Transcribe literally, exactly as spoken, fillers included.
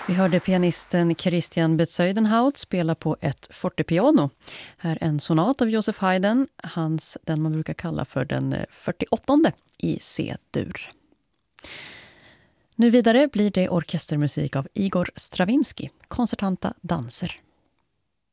Vi hörde pianisten Christian Bezuidenhout spela på ett fortepiano. Här en sonat av Joseph Haydn, hans, den man brukar kalla för den fyrtioåttonde i C-dur. Nu vidare blir det orkestermusik av Igor Stravinsky, koncertanta danser.